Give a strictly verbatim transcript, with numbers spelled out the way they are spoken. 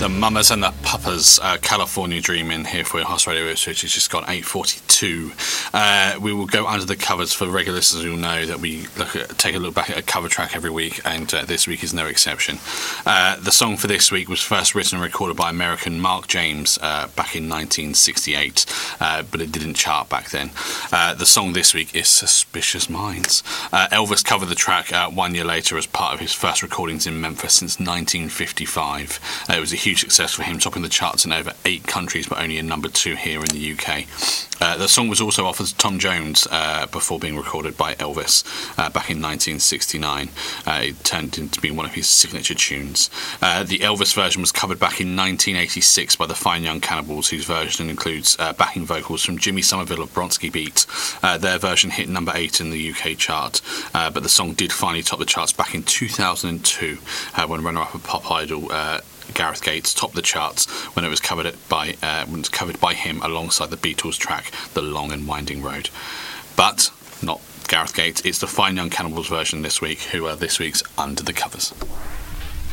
The Mamas and the Papas, uh, California Dreamin' here for your House Radio, which has just got eight forty-two. Uh, we will go under the covers. For regular listeners, you'll know that we look at, take a look back at a cover track every week, and uh, this week is no exception. Uh, the song for this week was first written and recorded by American Mark James uh, back in nineteen sixty-eight, uh, but it didn't chart back then. Uh, the song this week is Suspicious Minds. Uh, Elvis covered the track uh, one year later as part of his first recordings in Memphis since nineteen fifty-five. Uh, it was a huge success for him, topping the charts in over eight countries, but only in number two here in the U K. Uh, the song was also offered to Tom Jones uh, before being recorded by Elvis uh, back in nineteen sixty-nine. Uh, it turned into being one of his signature tunes. Uh, the Elvis version was covered back in nineteen eighty-six by the Fine Young Cannibals, whose version includes uh, backing vocals from Jimmy Somerville of Bronski Beat. Uh, their version hit number eight in the U K chart, uh, but the song did finally top the charts back in two thousand two uh, when runner-up of Pop Idol uh, Gareth Gates topped the charts when it was covered by uh, when it was covered by him alongside the Beatles track "The Long and Winding Road." But not Gareth Gates, it's the Fine Young Cannibals version this week, who are this week's Under the Covers.